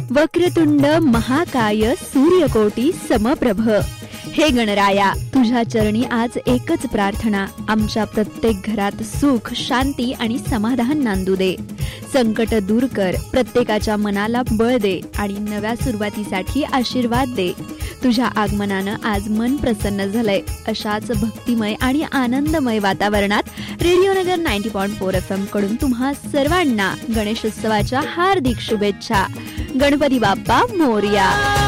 वक्रतुंड महाकाय सूर्यकोटी समप्रभ। हे गणराया, तुझ्या चरणी आज एकच प्रार्थना, आमच्या प्रत्येक घरात सुख, शांती आणि समाधान नांदू दे। संकट दूर कर, प्रत्येकाच्या मनाला बळ दे आणि नव्या सुरुवातीसाठी आशीर्वाद दे। तुझ्या आगमनानं आज मन प्रसन्न झालंय। अशाच भक्तिमय आणि आनंदमय वातावरणात रेडिओनगर 90.4 FM कडून तुम्हा सर्वांना गणेशोत्सवाच्या हार्दिक शुभेच्छा। गणपती बाप्पा मोरया।